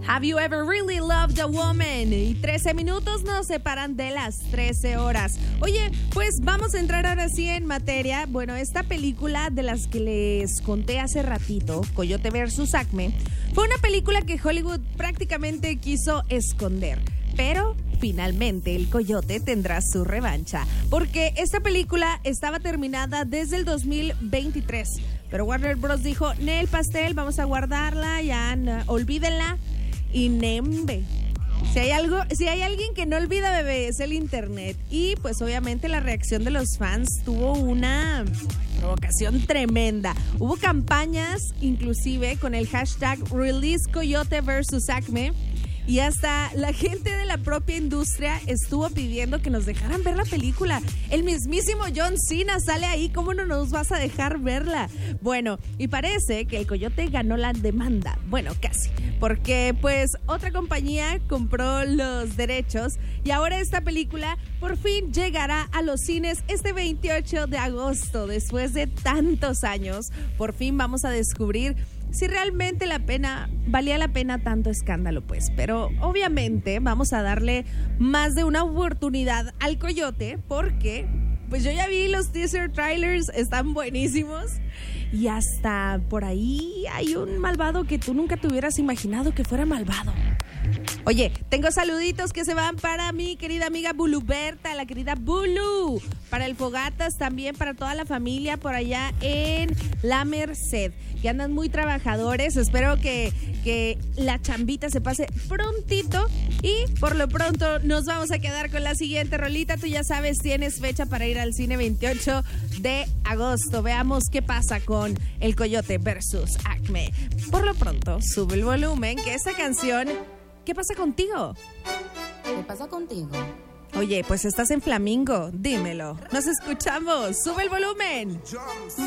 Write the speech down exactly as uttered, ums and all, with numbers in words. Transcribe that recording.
Have you ever really loved a woman? Y trece minutos nos separan de las trece horas. Oye, pues vamos a entrar ahora sí en materia. Bueno, esta película de las que les conté hace ratito, Coyote versus Acme, fue una película que Hollywood prácticamente quiso esconder. Pero finalmente el Coyote tendrá su revancha, porque esta película estaba terminada desde el dos mil veintitrés. Pero Warner Bros. Dijo, Nel pastel, vamos a guardarla, ya no, olvídenla. Y nembe. Si hay algo, si hay alguien que no olvida, bebé, es el internet. Y pues obviamente la reacción de los fans tuvo una provocación tremenda. Hubo campañas, inclusive, con el hashtag Release Coyote versus Acme. Y hasta la gente de la propia industria estuvo pidiendo que nos dejaran ver la película. El mismísimo John Cena sale ahí, ¿cómo no nos vas a dejar verla? Bueno, y parece que el Coyote ganó la demanda. Bueno, casi. Porque pues otra compañía compró los derechos y ahora esta película por fin llegará a los cines este veintiocho de agosto. Después de tantos años, por fin vamos a descubrir si realmente la pena, valía la pena tanto escándalo, pues. Pero obviamente vamos a darle más de una oportunidad al Coyote, porque pues yo ya vi los teaser trailers, están buenísimos. Y hasta por ahí hay un malvado que tú nunca te hubieras imaginado que fuera malvado. Oye, tengo saluditos que se van para mi querida amiga Bulu Berta, la querida Bulu, para el Fogatas, también para toda la familia por allá en La Merced, que andan muy trabajadores. Espero que, que la chambita se pase prontito y por lo pronto nos vamos a quedar con la siguiente rolita. Tú ya sabes, tienes fecha para ir al cine veintiocho de agosto. Veamos qué pasa con el Coyote versus Acme. Por lo pronto, sube el volumen, que esta canción... ¿Qué pasa contigo? ¿Qué pasa contigo? Oye, pues estás en Flamingo, dímelo. Nos escuchamos, sube el volumen.